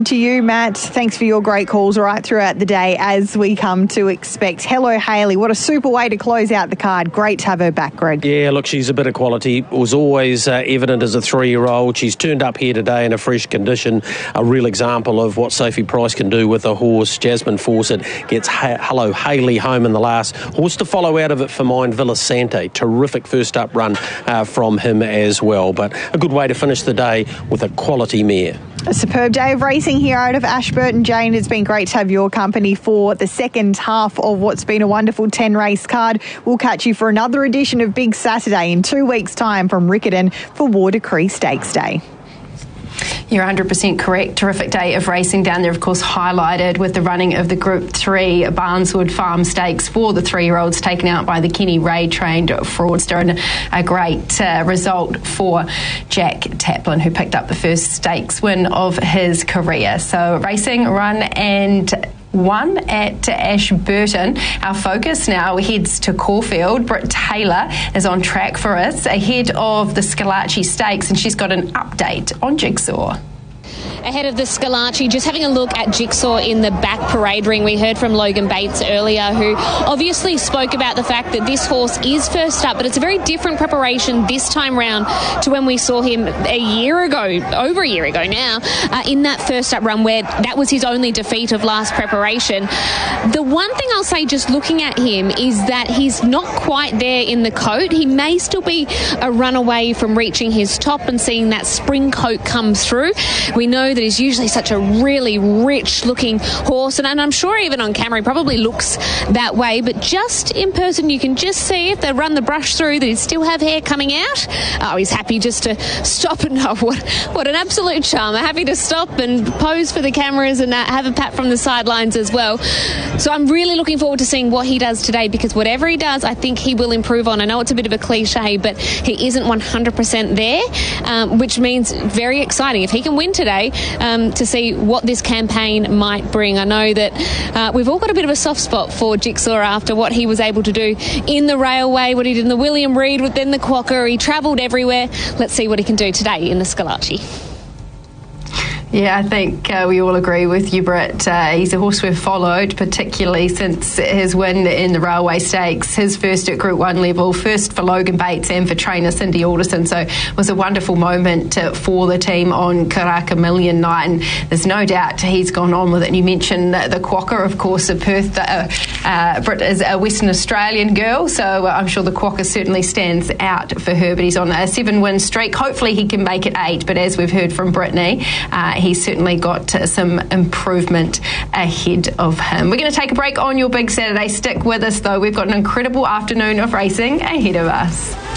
To you, Matt. Thanks for your great calls right throughout the day, as we come to expect. Hello, Hayley. What a super way to close out the card. Great to have her back, Greg. Yeah, look, she's a bit of quality. Was always evident as a 3-year-old. She's turned up here today in a fresh condition. A real example of what Sophie Price can do with a horse. Jasmine Fawcett gets Hello Hayley home in the last. Horse to follow out of it for mine, Villasante. Terrific first up run from him as well. But a good way to finish the day with a quality mare. A superb day of racing here out of Ashburton. Jane, it's been great to have your company for the second half of what's been a wonderful 10-race card. We'll catch you for another edition of Big Saturday in 2 weeks' time from Riccarton for War Decree Stakes Day. You're 100% correct. Terrific day of racing down there, of course, highlighted with the running of the Group 3 Barneswood Farm Stakes for the 3-year-olds, taken out by the Kenny Ray trained fraudster, and a great result for Jack Taplin, who picked up the first stakes win of his career. So racing, run and won at Ashburton. Our focus now heads to Caulfield. Britt Taylor is on track for us ahead of the Scalacci Stakes, and she's got an update on Jigsaw. Ahead of the Scalacci, just having a look at Jigsaw in the back parade ring. We heard from Logan Bates earlier, who obviously spoke about the fact that this horse is first up, but it's a very different preparation this time round to when we saw him over a year ago now, in that first up run where that was his only defeat of last preparation. The one thing I'll say just looking at him is that he's not quite there in the coat. He may still be a run away from reaching his top and seeing that spring coat come through. We know that he's usually such a really rich looking horse, and I'm sure even on camera he probably looks that way, but just in person you can just see, if they run the brush through, that he still have hair coming out. Oh, he's happy just to stop and what an absolute charmer, happy to stop and pose for the cameras and have a pat from the sidelines as well. So I'm really looking forward to seeing what he does today, because whatever he does, I think he will improve on. I know it's a bit of a cliche, but he isn't 100% there, which means very exciting if he can win today, to see what this campaign might bring. I know that we've all got a bit of a soft spot for Jigsaw after what he was able to do in the Railway, what he did in the William Reid, then the Quokka. He travelled everywhere. Let's see what he can do today in the Scalacci. Yeah, I think we all agree with you, Britt. He's a horse we've followed, particularly since his win in the Railway Stakes, his first at Group 1 level, first for Logan Bates and for trainer Cindy Alderson. So it was a wonderful moment for the team on Karaka Million Night, and there's no doubt he's gone on with it. And you mentioned the Quokka, of course, of Perth. Britt is a Western Australian girl, so I'm sure the Quokka certainly stands out for her, but he's on a 7-win streak. Hopefully he can make it 8, but as we've heard from Brittany, he's certainly got some improvement ahead of him. We're going to take a break on your Big Saturday. Stick with us, though. We've got an incredible afternoon of racing ahead of us.